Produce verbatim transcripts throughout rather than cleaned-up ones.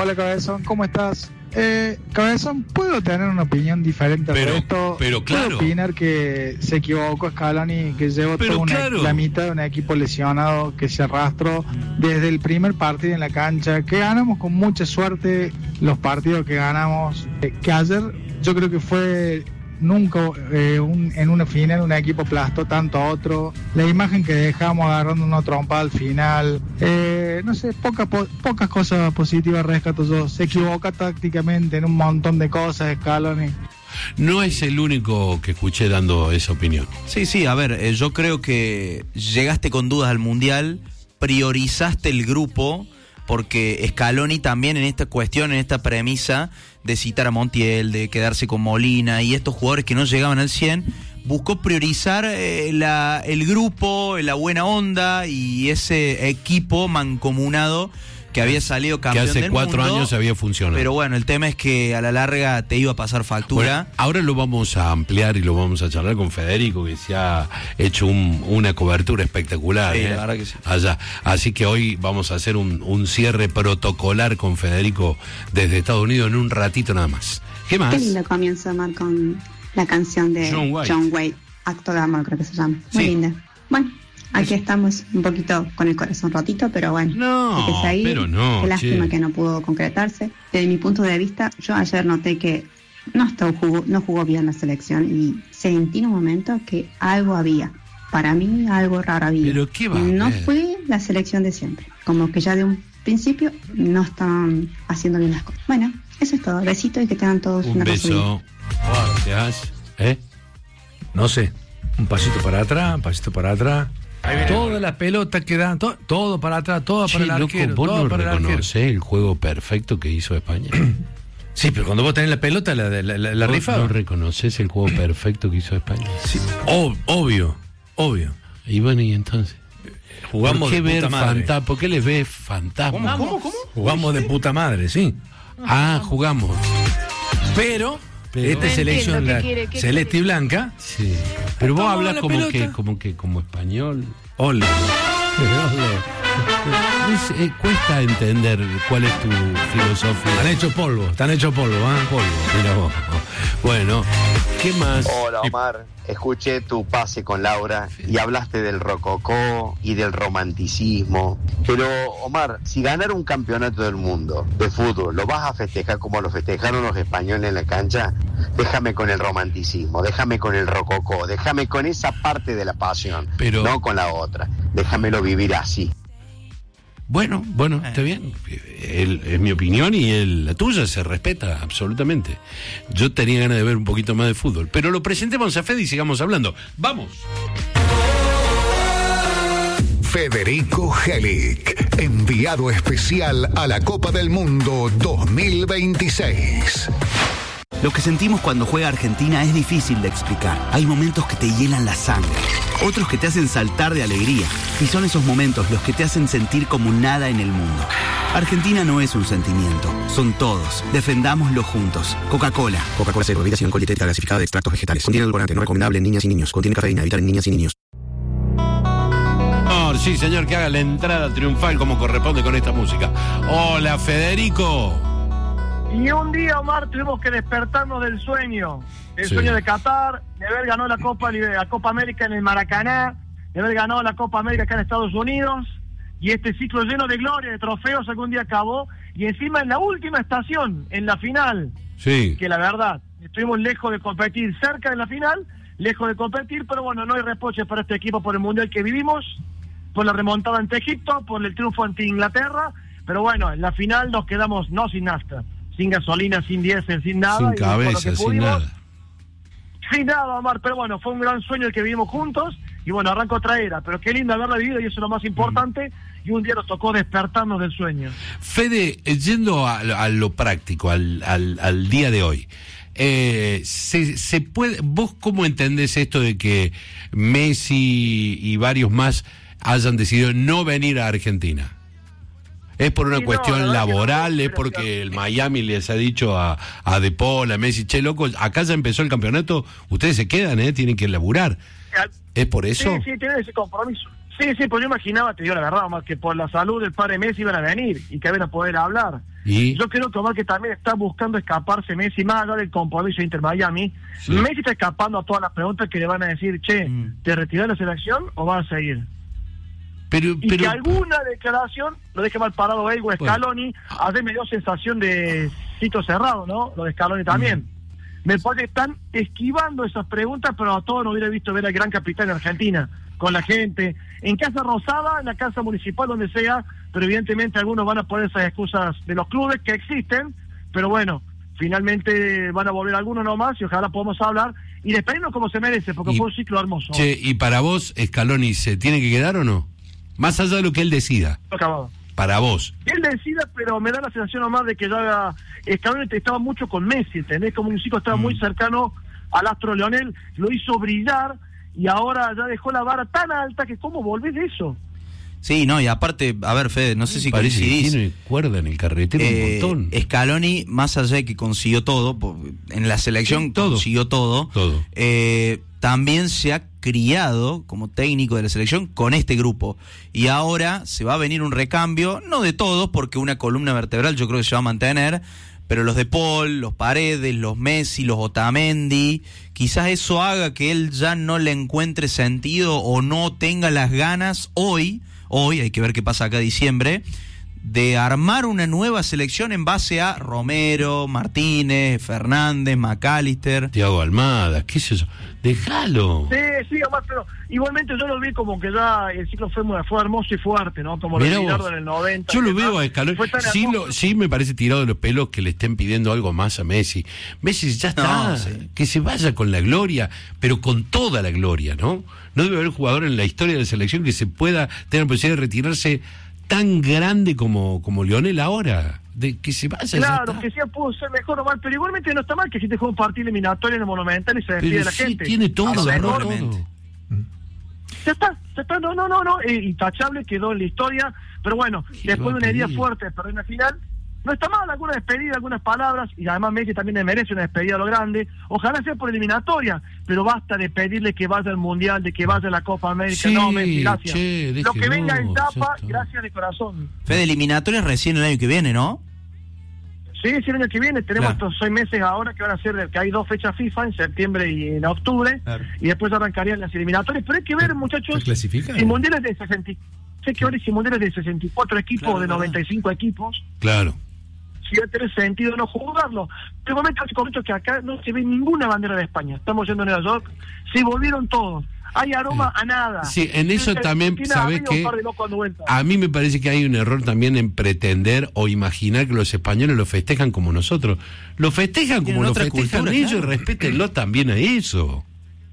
Hola, Cabezón, ¿cómo estás? Eh, Cabezón, ¿puedo tener una opinión diferente pero, de esto? Pero claro. ¿Puedo opinar que se equivocó Scaloni, que llevó pero toda una, claro. la mitad de un equipo lesionado, que se arrastró desde el primer partido en la cancha, que ganamos con mucha suerte los partidos que ganamos, eh, que ayer yo creo que fue... Nunca eh, un, en una final un equipo aplastó tanto a otro. La imagen que dejamos agarrando una trompa al final, eh, no sé, poca, po, pocas cosas positivas rescato yo. Se equivoca tácticamente en un montón de cosas, Scaloni. No es el único que escuché dando esa opinión. Sí, sí, a ver, eh, yo creo que llegaste con dudas al Mundial, priorizaste el grupo, porque Scaloni también en esta cuestión, en esta premisa de citar a Montiel, de quedarse con Molina y estos jugadores que no llegaban al cien, buscó priorizar eh, la, el grupo, la buena onda y ese equipo mancomunado que había salido campeón que hace del cuatro mundo, años había funcionado. Pero bueno, el tema es que a la larga te iba a pasar factura. Bueno, ahora lo vamos a ampliar y lo vamos a charlar con Federico, que se ha hecho un, una cobertura espectacular. Sí, ¿eh? la verdad que sí. Allá. Así que hoy vamos a hacer un, un cierre protocolar con Federico desde Estados Unidos en un ratito nada más. ¿Qué más? Qué lindo comienzo, Omar, con la canción de John White. John White, Acto de Amor, creo que se llama. Muy Sí. linda. Bueno, aquí estamos un poquito con el corazón rotito, pero bueno. No, hay que seguir. pero no, Qué lástima che. que no pudo concretarse. Desde mi punto de vista, yo ayer noté que no, estaba, jugó, no jugó bien la selección y sentí en un momento que algo había. Para mí, algo raro había. ¿Pero qué va a No haber? fue la selección de siempre. Como que ya de un principio no están haciendo bien las cosas. Bueno, eso es todo. Besito y que tengan todos Un una cosa linda. beso. Gracias. ¿Eh? No sé, un pasito para atrás, un pasito para atrás. Todas las pelotas que dan, to- todo para atrás, todo Che, para el loco, arquero, ¿vos todo no para el arquero. reconocés el juego perfecto que hizo España? Sí, pero cuando vos tenés la pelota, la, la, la, la ¿Vos rifa. ¿No reconoces el juego perfecto que hizo España? Sí, ob- obvio, obvio. Y bueno, y entonces. Jugamos ¿Por qué de ver puta madre. fantasma? ¿Por qué les ves fantasma? ¿Cómo, cómo? Jugamos de puta madre, sí. Ah, jugamos. Pero, Pero- esta No selección entiendo, la ¿qué quiere? ¿Qué celeste y blanca, Sí. Pero vos Toma hablas la como pelota. que, como que, como español. ole. Es, eh, cuesta entender cuál es tu filosofía. Están hechos polvo, están hechos polvo, ¿ah? Polvo, mira vos. Bueno, ¿qué más? Hola Omar, escuché tu pase con Laura y hablaste del rococó y del romanticismo. Pero Omar, si ganar un campeonato del mundo de fútbol, ¿lo vas a festejar como lo festejaron los españoles en la cancha? Déjame con el romanticismo, déjame con el rococó, déjame con esa parte de la pasión, Pero- no con la otra. Déjamelo vivir así. Bueno, bueno, está bien. El- es mi opinión y el- la tuya se respeta absolutamente. Yo tenía ganas de ver un poquito más de fútbol. Pero lo presentemos a Fede y sigamos hablando. ¡Vamos! Federico Helic, enviado especial a la Copa del Mundo dos mil veintiséis. Lo que sentimos cuando juega Argentina es difícil de explicar. Hay momentos que te hielan la sangre, otros que te hacen saltar de alegría. Y son esos momentos los que te hacen sentir como nada en el mundo. Argentina no es un sentimiento, son todos. Defendámoslo juntos. Coca-Cola. Coca-Cola Cero, bebida sin alcohol, dietética gasificada de extractos vegetales. Contiene edulcorante, no recomendable en niñas y niños. Contiene cafeína, evitar en niñas y niños. Oh, sí, señor, que haga la entrada triunfal como corresponde con esta música. Hola, Federico. Y un día, Omar, tuvimos que despertarnos del sueño. El Sí. sueño de Qatar, de haber ganado la Copa, la Copa América en el Maracaná, de haber ganado la Copa América acá en Estados Unidos, y este ciclo lleno de gloria, de trofeos, algún día acabó, y encima en la última estación, en la final, Sí. que la verdad, estuvimos lejos de competir, cerca de la final, lejos de competir, pero bueno, no hay reproches para este equipo por el Mundial que vivimos, por la remontada ante Egipto, por el triunfo ante Inglaterra, pero bueno, en la final nos quedamos no sin nafta, sin gasolina, sin diésel, sin nada. Sin y con lo cabeza, que sin pudimos, nada. Sin nada, Omar, pero bueno, fue un gran sueño el que vivimos juntos, y bueno, arrancó otra era, pero qué lindo haberla vivido, y eso es lo más importante, y un día nos tocó despertarnos del sueño. Fede, eh, yendo a, a lo práctico, al, al, al día de hoy, eh, se, se puede, ¿vos cómo entendés esto de que Messi y varios más hayan decidido no venir a Argentina? ¿Es por una Sí, no, cuestión la verdad que laboral? no, ¿Es pero- porque el Miami les ha dicho a, a De Paul, a Messi, che, loco, acá ya empezó el campeonato, ustedes se quedan, ¿eh? Tienen que laburar? ¿Es por eso? Sí, sí, tiene ese compromiso. Sí, sí, pues yo imaginaba, te digo la verdad, Omar, que por la salud del padre Messi iban a venir y que iban a poder hablar. ¿Y? Yo creo que Omar que también está buscando escaparse Messi, más allá del compromiso de Inter Miami. Sí. Messi está escapando a todas las preguntas que le van a decir, che, mm. ¿te retiras de la selección o vas a seguir? Pero, y pero... que alguna declaración lo deje mal parado él o Scaloni, bueno. A veces me dio sensación de sitio cerrado, ¿no? Lo de Scaloni también. Mm. Me parece que están esquivando esas preguntas, pero a todos nos hubiera visto ver al gran capitán de Argentina, con la gente, en Casa Rosada, en la Casa Municipal, donde sea, pero evidentemente algunos van a poner esas excusas de los clubes que existen, pero bueno, finalmente van a volver algunos nomás y ojalá podamos hablar y despedirnos como se merece, porque y, fue un ciclo hermoso. Che, ¿y para vos, Scaloni, se tiene que quedar o no? Más allá de lo que él decida. Acabado. Para vos. Él decida, pero me da la sensación nomás de que ya Scaloni estaba mucho con Messi, ¿entendés? Como un chico estaba mm. muy cercano al astro Lionel, lo hizo brillar y ahora ya dejó la vara tan alta que ¿cómo volvés de eso? Sí, no, y aparte, a ver, Fede, no sé si parece coincidís. Que tiene cuerda en el carretero eh, un montón. Scaloni, más allá de que consiguió todo, en la selección sí, todo. consiguió todo, todo. Eh, también se ha criado como técnico de la selección con este grupo. Y ahora se va a venir un recambio, no de todos, porque una columna vertebral yo creo que se va a mantener, pero los de Paul, los Paredes, los Messi, los Otamendi, quizás eso haga que él ya no le encuentre sentido o no tenga las ganas hoy, hoy, hay que ver qué pasa acá en diciembre, de armar una nueva selección en base a Romero, Martínez, Fernández, McAllister. Thiago Almada, ¿qué es eso? Déjalo. Sí, sí, Omar, pero igualmente yo lo vi como que ya el ciclo fue, muy, fue hermoso y fuerte, ¿no? Como lo de Bilardo en el noventa. Yo lo veo a Scaloni. Sí, lo, sí me parece tirado de los pelos que le estén pidiendo algo más a Messi. Messi ya está, no, sí. Que se vaya con la gloria, pero con toda la gloria, ¿no? No debe haber jugador en la historia de la selección que se pueda tener la posibilidad de retirarse tan grande como, como Lionel ahora, de que se vaya. Claro, que sea pudo ser mejor o mal, pero igualmente no está mal que si te juega un partido eliminatorio en el Monumental y se despide de la sí, gente. Tiene todo, todo. Ya está, ya está, no, no, no, no, eh, intachable, quedó en la historia, pero bueno, ¿qué después de una herida fuerte, pero en la final, no está mal, alguna despedida, algunas palabras, y además Messi también le merece una despedida a lo grande, ojalá sea por eliminatoria, pero basta de pedirle que vaya al Mundial, de que vaya a la Copa América, sí, no, Messi, gracias. Che, lo que venga en tapa, exacto. Gracias de corazón. Fede, eliminatoria recién el año que viene, ¿no? Sí, sí, el año que viene, tenemos claro. estos seis meses ahora que van a ser, que hay dos fechas FIFA, en septiembre y en octubre, claro. Y después arrancarían las eliminatorias, pero hay que ver, muchachos, si mundiales de sesenta, sé que ahora si mundiales de sesenta y cuatro equipos, claro, de noventa y cinco ¿verdad? Equipos, claro. Si va a tener sentido no jugarlo. De momento te comento que acá no se ve ninguna bandera de España, estamos yendo a Nueva York, se volvieron todos. Hay aroma a nada. Sí, en eso tiene, también, ¿sabes qué? A mí me parece que hay un error también en pretender o imaginar que los españoles lo festejan como nosotros. Lo festejan como lo festejan cultura, ellos, claro. Respétenlo también a eso.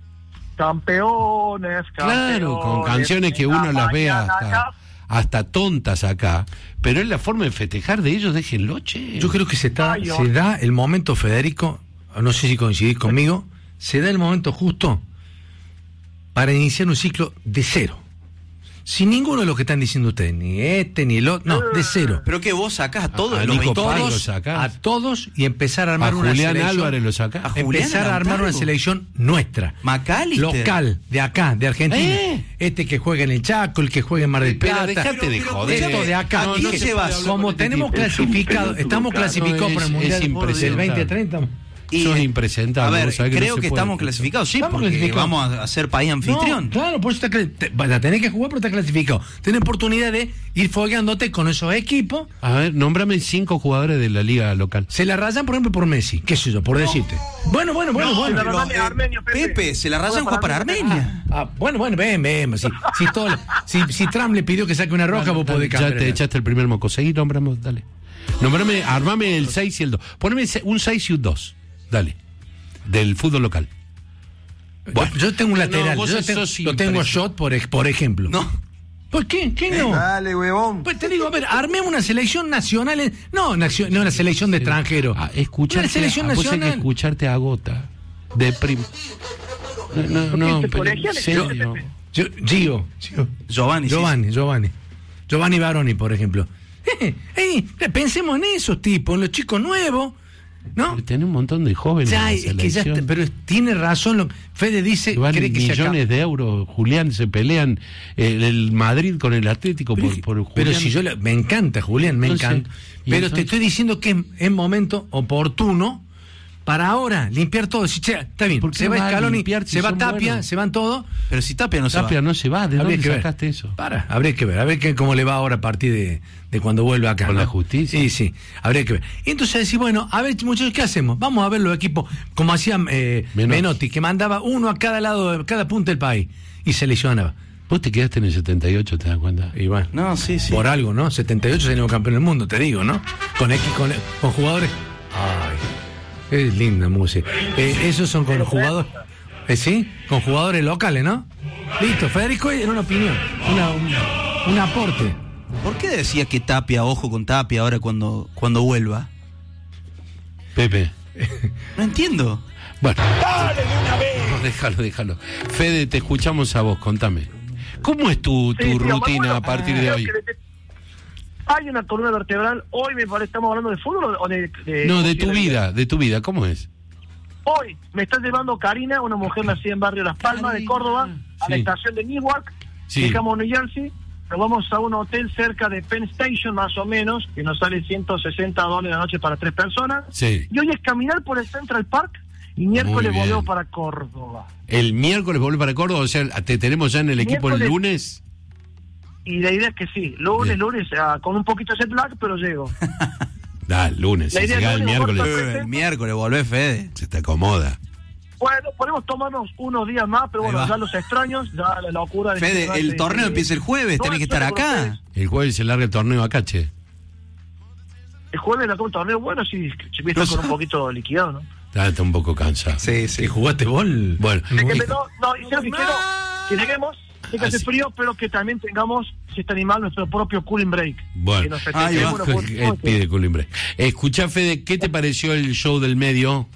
Campeones, campeones. Claro, con canciones que uno las ve hasta, hasta tontas acá, pero es la forma de festejar de ellos, déjenlo, che. Yo creo que se, está, Ay, se da el momento, Federico, no sé si coincidís conmigo, se da el momento justo para iniciar un ciclo de cero. Sin ninguno de los que están diciendo ustedes, ni este, ni el otro, no, de cero. Pero que vos sacás a todos, a, los Nico todos, lo sacás. A todos y empezar a armar a una Julián selección. Álvarez lo sacás. A empezar a armar una selección nuestra. McAllister. Local, de acá, de Argentina. ¿Eh? Este que juega en el Chaco, el que juega en Mar del Plata. Pero dejate de joder. Esto de acá. No, no se va. Como tenemos clasificado, estamos clasificados por el Mundial del veinte treinta. Y son impresentables. A ver, creo que, no que puede, estamos clasificados, sí, estamos porque clasificados. Vamos a ser país anfitrión. No, claro, por eso está, te, la tenés que jugar, pero está clasificado. Tenés oportunidad de ir fogueándote con esos equipos. A ver, nómbrame cinco jugadores de la liga local. Se la rayan, por ejemplo, por Messi, qué sé yo, por no. decirte. Bueno, bueno, bueno, no, bueno. Se la pero, Armenio, Pepe. Pepe, se la rayan jugar para Armenia. Ah, ah, bueno, bueno, ven, ven. Si, si, todo, si, si Trump le pidió que saque una roja, bueno, vos podés cambiar. Ya te echaste el primer moco. Seguí, nombramos, dale. Nombrame, armame el seis y el dos. Poneme un seis y un dos. Dale. Del fútbol local. Bueno, yo tengo un lateral, no, yo tengo, lo tengo shot por, por ejemplo. No. ¿Por qué? ¿Qué no? Eh, dale, huevón. Pues te digo, a ver, armemos una selección nacional, en, no, una, no una selección de extranjeros. Ah, escucharte, una selección a, nacional. Hay que escucharte a gota. De prim. No, no, no pero en serio. Yo, Gio, Gio. Giovanni, Giovanni, sí. Giovanni. Giovanni Baroni, por ejemplo. Eh, eh, pensemos en esos tipos, en los chicos nuevos. ¿no? Tiene un montón de jóvenes. Ya, en la es que ya selección. está, pero tiene razón. Lo, Fede dice, Que valen cree que se acaba. millones de euros, Julián, se pelean el, el Madrid con el Atlético Pero, por, por Julián. pero si yo le- me encanta, Julián, me Entonces, encanta. ¿y Pero entonces? te estoy diciendo que es, es momento oportuno para ahora limpiar todo. Si, che, está bien, ¿Por qué se va va a Scaloni, limpiar si se va son Tapia, buenos? se van todos. Pero si Tapia no se Tapia va. no se va, ¿de Habría dónde que ver. sacaste eso? Para, habría que ver, a ver qué, cómo le va ahora a partir de, de cuando vuelva acá. Con ¿no? la justicia. Sí, sí, habría que ver. Y entonces decir, bueno, a ver, muchachos, ¿qué hacemos? Vamos a ver los equipos, como hacía eh, Menotti. Menotti, que mandaba uno a cada lado, de cada punta del país, y seleccionaba. Vos te quedaste en el setenta y ocho, ¿te das cuenta? Y bueno, No, sí, sí. por algo, ¿no? setenta y ocho salimos campeón del mundo, te digo, ¿no? Con X, con, con jugadores. Ay, es linda música. Eh, esos son con jugadores. Eh, ¿Sí? Con jugadores locales, ¿no? Listo, Federico, era una opinión, una, un, un aporte. ¿Por qué decía que Tapia, ojo con Tapia ahora cuando, cuando vuelva? Pepe. No entiendo. Bueno. No, déjalo, déjalo. Fede, te escuchamos a vos, contame. ¿Cómo es tu, tu Sí, sí, rutina bueno, a partir de creo hoy? que de- Hay una columna vertebral. Hoy me parece, ¿estamos hablando de fútbol o de...? de No, de de- tu vida, de tu vida, ¿cómo es? Hoy me está llevando Karina, una mujer nacida en barrio Las Palmas de Córdoba, a la Sí. estación de Newark, Sí. dejamos New Jersey, nos vamos a un hotel cerca de Penn Station, más o menos, que nos sale ciento sesenta dólares la noche para tres personas. Sí. Y hoy es caminar por el Central Park y miércoles bien. volvemos para Córdoba. El miércoles volvés para Córdoba, o sea, te tenemos ya en el equipo el Miércoles. lunes. Y la idea es que sí, lunes, Bien. lunes, ah, con un poquito de jet lag, pero llego. Da, el lunes, La si idea llega es el lunes, miércoles, corta, El miércoles volvé, Fede. se te acomoda. Bueno, podemos tomarnos unos días más, pero Ahí bueno, va. ya los extraños, ya la locura de... Fede, el torneo empieza el jueves, No, tenés que estar suerte con acá. ustedes. El jueves se larga el torneo acá, che. El jueves la un torneo, bueno, sí, si voy a estar con un poquito liquidado, ¿no? Está, está un poco cansado. Sí, ¿Y sí. jugaste bol? Bueno, De que me- no, no, y quiero que quiero que lleguemos, que hace Así. frío, pero que también tengamos, si está animal, nuestro propio cooling break. Que bueno. nos Ahí va. festejemos, nos Eh, pongamos- pide Culimbre. Escuchá, Fede, ¿qué te pareció el show del medio?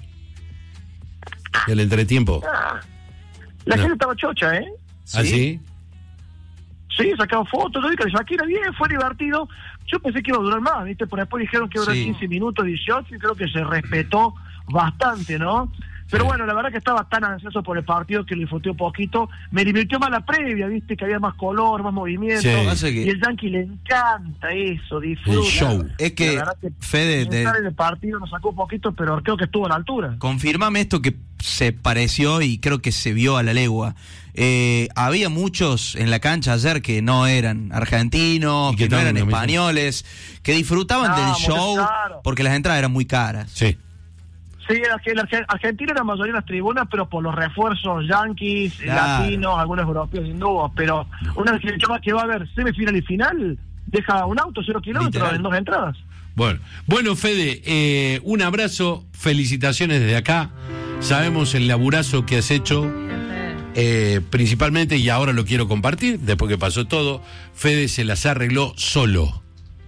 El entretiempo. Ah, La No. gente estaba chocha, ¿eh? ¿Así? Sí, sacaban fotos, lo dije, Shakira bien, fue divertido. Yo pensé que iba a durar más, ¿viste? Por después dijeron que iba a durar Sí. quince minutos, dieciocho, y creo que se respetó bastante, ¿no? Pero Sí. bueno, la verdad que estaba tan ansioso por el partido que lo disfruté un poquito. Me divirtió más la previa, ¿viste? Que había más color, más movimiento. Sí. Pasa que- Y el Yankee le encanta eso, disfruta. El show. Es que, La verdad que Fede, de- pensar en el partido nos sacó un poquito, pero creo que estuvo a la altura. confirmame esto que se pareció y creo que se vio a la legua. Eh, había muchos en la cancha ayer que no eran argentinos, Y que, que no eran estaban en la españoles, que disfrutaban No, del muy show claro. porque las entradas eran muy caras. Sí. Sí, era que la Arge- Argentina era mayoría en las tribunas, pero por los refuerzos yanquis, Claro. latinos, algunos europeos sin duda. Pero una Argentina que va a haber semifinal y final, deja un auto cero kilómetros Literal. en dos entradas. Bueno, bueno, Fede, eh, un abrazo, felicitaciones desde acá. Sabemos el laburazo que has hecho, eh, principalmente, y ahora lo quiero compartir, después que pasó todo, Fede se las arregló solo.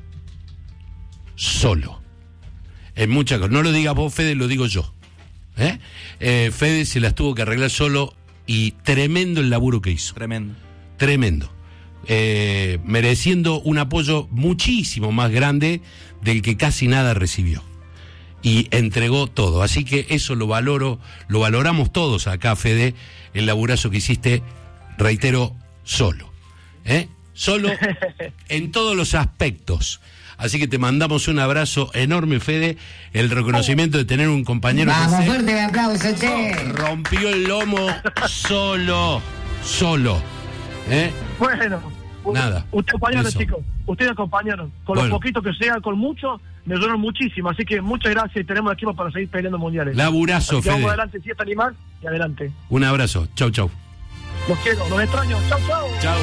Solo. En muchas cosas. No lo digas vos, Fede, lo digo yo. ¿Eh? Eh, Fede se las tuvo que arreglar solo y tremendo el laburo que hizo. Tremendo. Tremendo. Eh, mereciendo un apoyo muchísimo más grande del que casi nada recibió. Y entregó todo. Así que eso lo valoro, lo valoramos todos acá, Fede, el laburazo que hiciste, reitero, solo. ¿Eh? Solo en todos los aspectos. Así que te mandamos un abrazo enorme, Fede, el reconocimiento de tener un compañero Vamos, que se fuerte el aplauso, che. rompió el lomo solo, solo. ¿Eh? Bueno, u- Nada. Ustedes acompañaron, Eso. chicos. Ustedes acompañaron. Con Bueno. lo poquito que sea, con mucho, me ayudaron muchísimo. Así que muchas gracias y tenemos equipo para seguir peleando mundiales. Laburazo, Así que vamos Fede. adelante, si es animal, y adelante. Un abrazo. Chau, chau. Los quiero, los extraño. Chau, chau. Chau.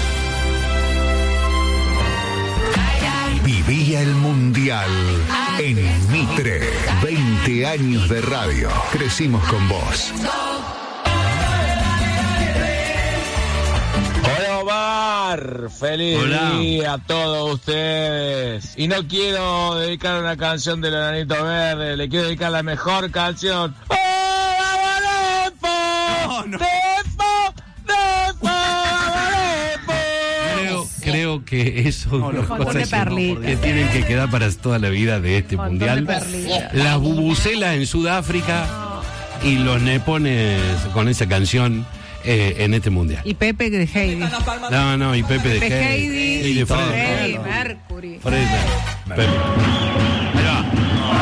Vivía el Mundial en Mitre. veinte años de radio. Crecimos con vos. Hola Omar, feliz Hola. día a todos ustedes. Y no quiero dedicar una canción de los Nanitos Verdes, le quiero dedicar la mejor canción. ¡Oh, vamos, No, no. Defo, defo, defo! Creo, creo creo que eso No, los cosas de perlitas. que tienen que quedar para toda la vida de este Montón mundial. de perlitas. Las bubucelas en Sudáfrica y los nepones con esa canción eh, en este mundial. Y Pepe de Heidi. No, no, y Pepe de Pepe Heidi. Heidi. Y de Freddie Freddie. Mercury. Freddie Mercury. Pepe.